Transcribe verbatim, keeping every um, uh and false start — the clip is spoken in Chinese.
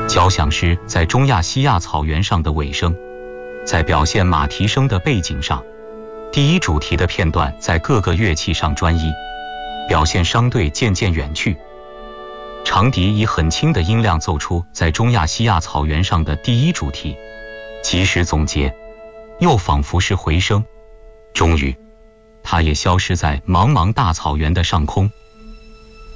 交响诗在中亚西亚草原上的尾声，在表现马蹄声的背景上，第一主题的片段在各个乐器上专一，表现商队渐渐远去。长笛以很轻的音量奏出在中亚西亚草原上的第一主题，即时总结，又仿佛是回声。终于，它也消失在茫茫大草原的上空。